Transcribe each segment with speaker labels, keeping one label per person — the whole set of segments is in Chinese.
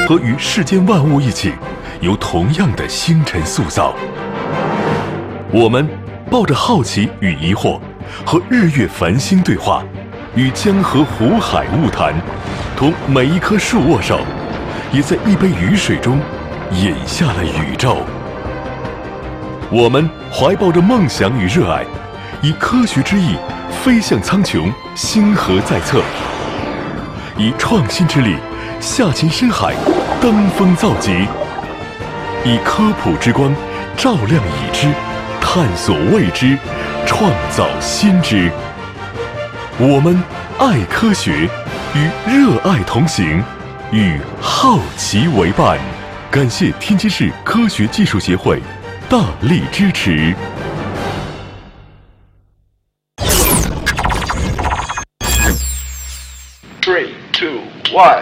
Speaker 1: 和与世间万物一起，由同样的星辰塑造。我们抱着好奇与疑惑，和日月繁星对话，与江河湖海物谈，同每一棵树握手，也在一杯雨水中饮下了宇宙。我们怀抱着梦想与热爱，以科学之翼飞向苍穹，星河在侧；以创新之力下潜深海，登峰造极；以科普之光照亮已知，探索未知，创造新知。我们爱科学，与热爱同行，与好奇为伴。感谢天津市科学技术协会大力支持。
Speaker 2: 3、2、1。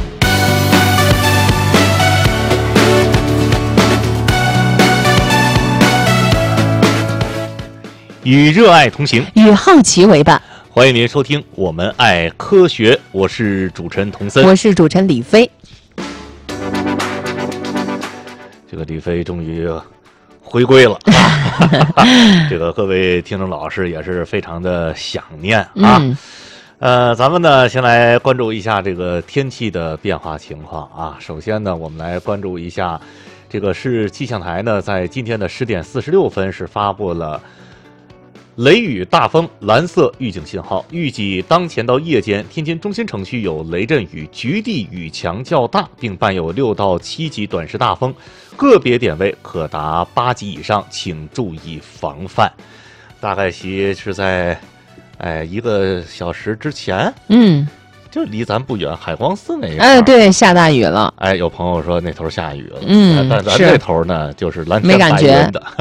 Speaker 3: 与热爱同行，
Speaker 4: 与好奇为伴。
Speaker 3: 欢迎您收听我们爱科学，我是主持人童森，
Speaker 4: 我是主持人李飞。
Speaker 3: 这个李飞终于回归了这个各位听众老师也是非常的想念啊。咱们呢先来关注一下这个天气的变化情况啊。首先呢，我们来关注一下这个市气象台呢，在今天的10点46分是发布了雷雨大风蓝色预警信号，预计当前到夜间，天津中心城区有雷阵雨，局地雨强较大，并伴有6到7级短时大风，个别点位可达8级以上，请注意防范。大概其是在1个小时之前，就离咱不远，海光寺那一块，
Speaker 4: 对，下大雨了。
Speaker 3: 有朋友说那头下雨了，但咱这头呢就是蓝天白云的，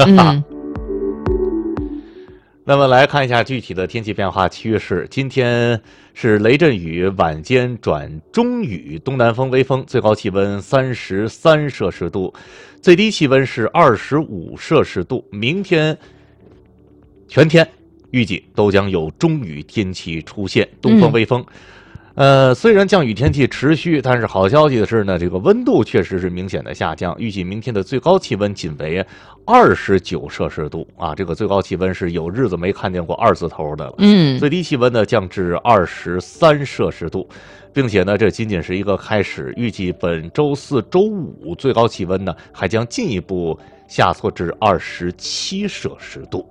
Speaker 3: 那么来看一下具体的天气变化趋势。今天是雷阵雨，晚间转中雨，东南风微风，最高气温33摄氏度，最低气温是25摄氏度。明天全天预计都将有中雨天气出现，东风微风。虽然降雨天气持续，但是好消息的是呢，这个温度确实是明显的下降。预计明天的最高气温仅为29摄氏度啊，这个最高气温是有日子没看见过2字头的了。最低气温呢降至23摄氏度，并且呢这仅仅是一个开始，预计本周4、周5最高气温呢还将进一步下挫至27摄氏度。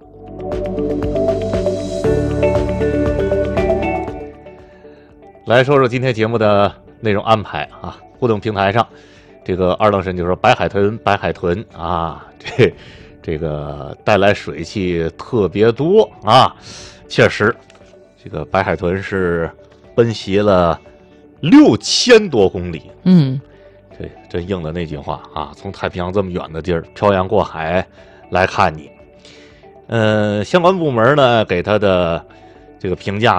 Speaker 3: 来说说今天节目的内容安排啊，互动平台上，这个二愣神就说白海豚啊，这个带来水汽特别多啊，确实，这个白海豚是奔袭了6000多公里，对，真应了那句话啊，从太平洋这么远的地儿漂洋过海来看你。相关部门呢给他的这个评价